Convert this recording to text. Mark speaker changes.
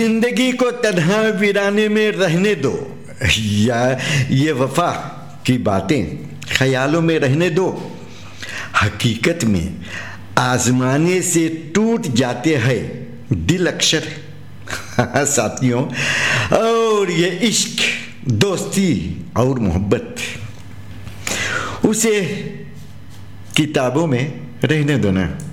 Speaker 1: जिंदगी को तन्हा वीराने में रहने दो, या ये वफा की बातें ख्यालों में रहने दो। हकीकत में आजमाने से टूट जाते हैं दिल अक्सर साथियों। और ये इश्क, दोस्ती और मोहब्बत, उसे किताबों में रहने दो ना।